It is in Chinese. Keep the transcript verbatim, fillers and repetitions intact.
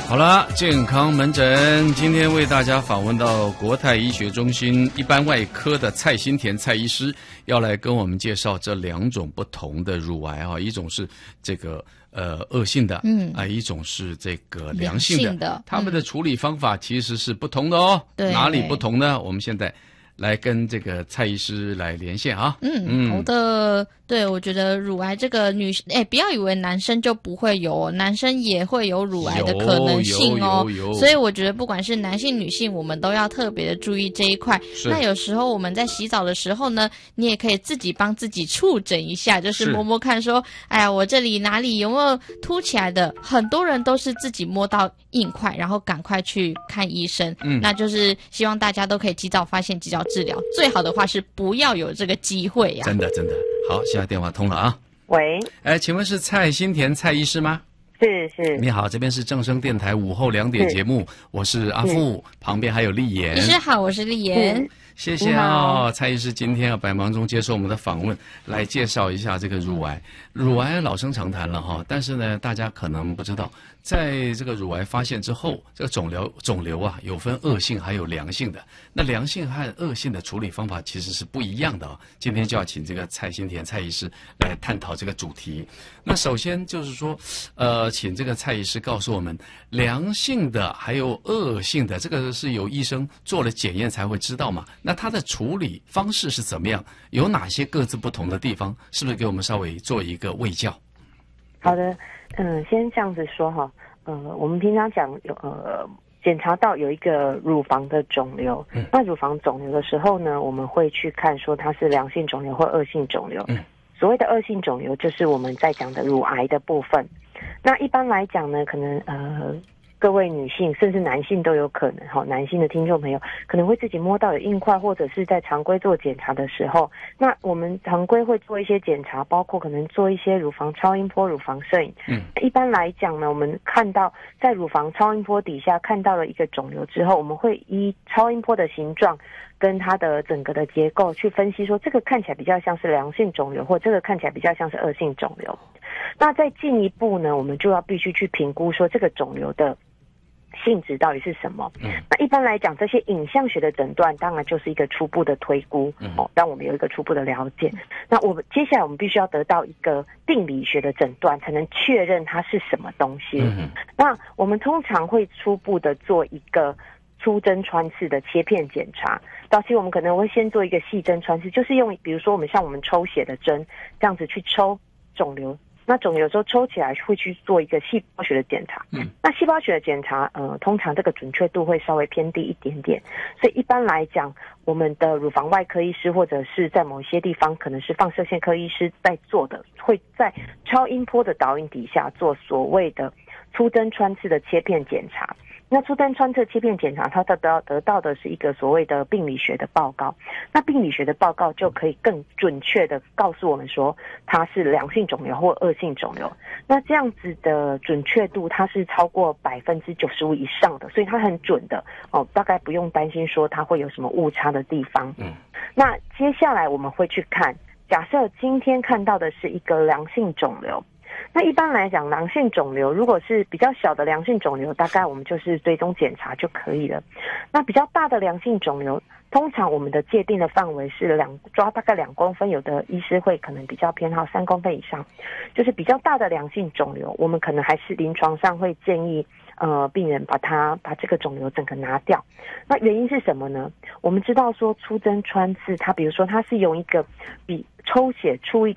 好了，健康门诊今天为大家访问到国泰医学中心一般外科的蔡新田蔡医师，要来跟我们介绍这两种不同的乳癌啊，一种是这个呃恶性的，嗯啊、呃，一种是这个良性的， 良性的他们的处理方法其实是不同的哦。 对， 哪里不同呢？我们现在来跟这个蔡医师来连线啊。 嗯，嗯好的。对，我觉得乳癌这个女，哎，不要以为男生就不会有，男生也会有乳癌的可能性哦。 有有有有所以我觉得不管是男性女性，我们都要特别的注意这一块。那有时候我们在洗澡的时候呢，你也可以自己帮自己触诊一下，就是摸摸看说，哎呀，我这里哪里有没有凸起来的？很多人都是自己摸到硬块，然后赶快去看医生。嗯，那就是希望大家都可以及早发现、及早治疗。最好的话是不要有这个机会呀、啊。 真的真的。好，现在电话通了啊。 喂， 哎，请问是蔡新田蔡医师吗？ 是是。 你好，这边是正声电台午后两点节目，我是阿富，旁边还有丽妍。 医师好，我是丽妍。 谢谢哦，蔡医师今天啊百忙中接受我们的访问，来介绍一下这个乳癌。乳癌老生常谈了哈，但是呢，大家可能不知道，在这个乳癌发现之后，这个肿瘤肿瘤啊有分恶性还有良性的。那良性和恶性的处理方法其实是不一样的啊。今天就要请这个蔡新田蔡医师来探讨这个主题。那首先就是说，呃，请这个蔡医师告诉我们，良性的还有恶性的，这个是由医生做了检验才会知道嘛？那它的处理方式是怎么样？有哪些各自不同的地方？是不是给我们稍微做一个卫教？ 好的，嗯，先这样子说哈，呃，我们平常讲有呃检查到有一个乳房的肿瘤，嗯、那乳房肿瘤的时候呢，我们会去看说它是良性肿瘤或恶性肿瘤。嗯，所谓的恶性肿瘤就是我们在讲的乳癌的部分。那一般来讲呢，可能呃。各位女性甚至男性都有可能哈，男性的听众朋友可能会自己摸到有硬块，或者是在常规做检查的时候，那我们常规会做一些检查，包括可能做一些乳房超音波、乳房摄影。嗯，一般来讲呢，我们看到在乳房超音波底下看到了一个肿瘤之后，我们会依超音波的形状跟它的整个的结构去分析说，这个看起来比较像是良性肿瘤，或这个看起来比较像是恶性肿瘤。那再进一步呢，我们就要必须去评估说这个肿瘤的性质到底是什么？嗯，那一般来讲，这些影像学的诊断当然就是一个初步的推估，嗯、哦，让我们有一个初步的了解。那我们接下来我们必须要得到一个病理学的诊断，才能确认它是什么东西。嗯，那我们通常会初步的做一个粗针穿刺的切片检查。早期我们可能会先做一个细针穿刺，就是用比如说我们像我们抽血的针这样子去抽肿瘤。那肿瘤有时候抽起来会去做一个细胞学的检查，嗯，那细胞学的检查，呃，通常这个准确度会稍微偏低一点点，所以一般来讲，我们的乳房外科医师或者是在某一些地方可能是放射线科医师在做的，会在超音波的导引底下做所谓的粗针穿刺的切片检查。那粗针穿刺切片检查，它得到得到的是一个所谓的病理学的报告。那病理学的报告就可以更准确的告诉我们说，它是良性肿瘤或恶性肿瘤。那这样子的准确度，它是超过百分之九十五以上的，所以它很准的哦，大概不用担心说它会有什么误差的地方。嗯，那接下来我们会去看，假设今天看到的是一个良性肿瘤。那一般来讲，良性肿瘤如果是比较小的良性肿瘤，大概我们就是追踪检查就可以了。那比较大的良性肿瘤，通常我们的界定的范围是两抓大概两公分，有的医师会可能比较偏好三公分以上，就是比较大的良性肿瘤，我们可能还是临床上会建议呃病人把它把这个肿瘤整个拿掉。那原因是什么呢？我们知道说粗针穿刺，它比如说它是用一个比抽血出一